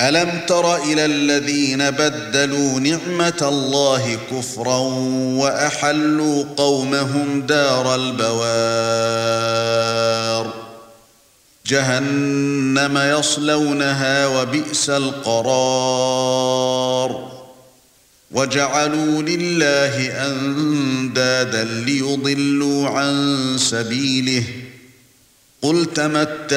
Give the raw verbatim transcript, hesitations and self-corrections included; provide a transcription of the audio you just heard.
أَلَمْ تَرَ إِلَى الَّذِينَ بَدَّلُوا نِعْمَةَ اللَّهِ كُفْرًا وَأَحَلُّوا قَوْمَهُمْ دَارَ الْبَوَارِ جَهَنَّمَ يَصْلَوْنَهَا وَبِئْسَ الْقَرَارُ وَجَعَلُوا لِلَّهِ أَندَادًا لِيُضِلُّوا عَن سَبِيلِهِ قُلْ تَمَتَّعُوا